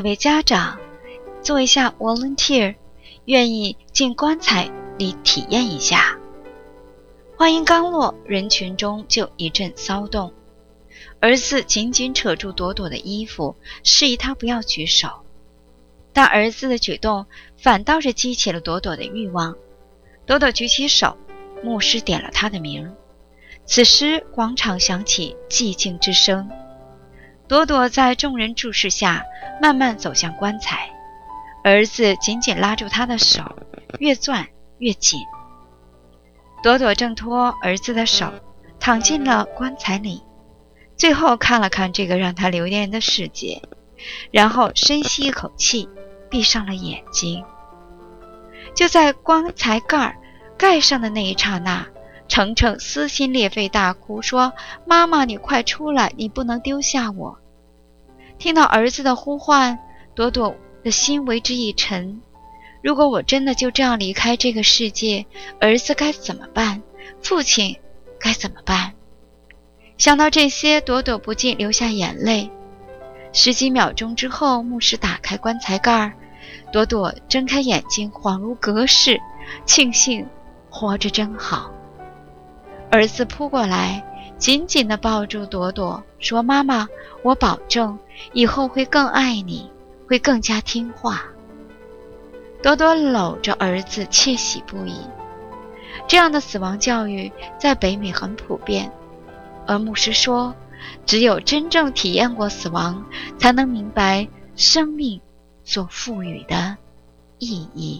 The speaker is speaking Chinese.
位家长做一下 volunteer， 愿意进棺材里体验一下。话音刚落，人群中就一阵骚动。儿子紧紧扯住朵朵的衣服，示意她不要举手。但儿子的举动反倒是激起了朵朵的欲望。朵朵举起手，牧师点了她的名。此时广场响起寂静之声。朵朵在众人注视下慢慢走向棺材，儿子紧紧拉住她的手，越攥越紧。朵朵挣脱儿子的手，躺进了棺材里，最后看了看这个让她流连的世界，然后深吸一口气，闭上了眼睛。就在棺材盖上的那一刹那，程程撕心裂肺大哭说：妈妈，你快出来，你不能丢下我。听到儿子的呼唤，朵朵的心为之一沉。如果我真的就这样离开这个世界，儿子该怎么办？父亲该怎么办？想到这些，朵朵不禁流下眼泪。十几秒钟之后，牧师打开棺材盖，朵朵睁开眼睛，恍如隔世，庆幸活着真好。儿子扑过来，紧紧地抱住朵朵，说：妈妈，我保证以后会更爱你，会更加听话。朵朵搂着儿子，窃喜不已。这样的死亡教育在北美很普遍，而牧师说，只有真正体验过死亡，才能明白生命所赋予的意义。